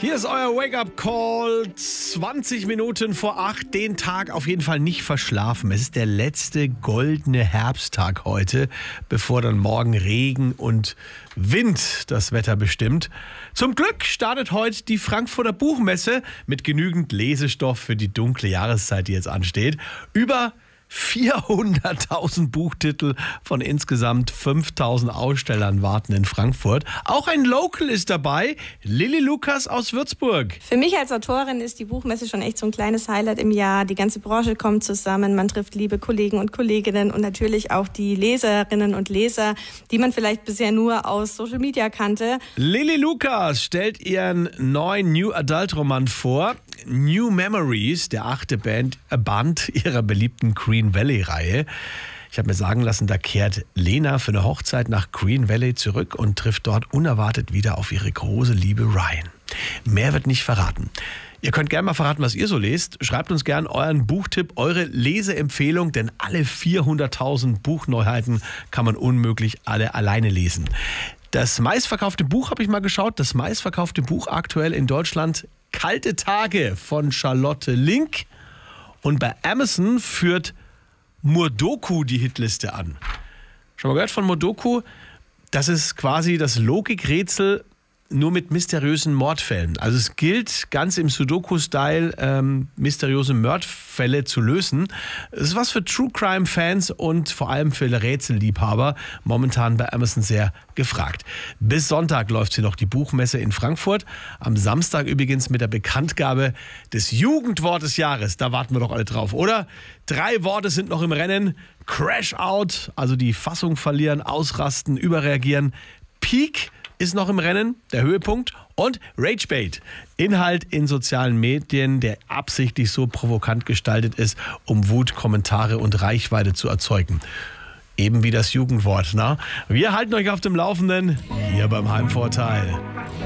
Hier ist euer Wake-up-Call, 20 Minuten vor 8, den Tag auf jeden Fall nicht verschlafen. Es ist der letzte goldene Herbsttag heute, bevor dann morgen Regen und Wind das Wetter bestimmt. Zum Glück startet heute die Frankfurter Buchmesse mit genügend Lesestoff für die dunkle Jahreszeit, die jetzt ansteht. Über 400.000 Buchtitel von insgesamt 5.000 Ausstellern warten in Frankfurt. Auch ein Local ist dabei, Lilly Lukas aus Würzburg. Für mich als Autorin ist die Buchmesse schon echt so ein kleines Highlight im Jahr. Die ganze Branche kommt zusammen, man trifft liebe Kollegen und Kolleginnen und natürlich auch die Leserinnen und Leser, die man vielleicht bisher nur aus Social Media kannte. Lilly Lukas stellt ihren neuen New Adult Roman vor. New Memories, der 8. Band ihrer beliebten Green Valley-Reihe. Ich habe mir sagen lassen, da kehrt Lena für eine Hochzeit nach Green Valley zurück und trifft dort unerwartet wieder auf ihre große Liebe Ryan. Mehr wird nicht verraten. Ihr könnt gerne mal verraten, was ihr so lest. Schreibt uns gerne euren Buchtipp, eure Leseempfehlung, denn alle 400.000 Buchneuheiten kann man unmöglich alle alleine lesen. Das meistverkaufte Buch, habe ich mal geschaut, das meistverkaufte Buch aktuell in Deutschland, Kalte Tage von Charlotte Link. Und bei Amazon führt Murdoku die Hitliste an. Schon mal gehört von Murdoku? Das ist quasi das Logikrätsel nur mit mysteriösen Mordfällen. Also es gilt ganz im Sudoku-Style mysteriöse Mordfälle zu lösen. Es ist was für True-Crime-Fans und vor allem für Rätselliebhaber. Momentan bei Amazon sehr gefragt. Bis Sonntag läuft sie noch, die Buchmesse in Frankfurt. Am Samstag übrigens mit der Bekanntgabe des Jugendwort des Jahres. Da warten wir doch alle drauf, oder? 3 Worte sind noch im Rennen. Crash Out, also die Fassung verlieren, ausrasten, überreagieren. Peak ist noch im Rennen, der Höhepunkt. Und Ragebait, Inhalt in sozialen Medien, der absichtlich so provokant gestaltet ist, um Wut, Kommentare und Reichweite zu erzeugen. Eben wie das Jugendwort, na? Wir halten euch auf dem Laufenden, hier beim Heimvorteil.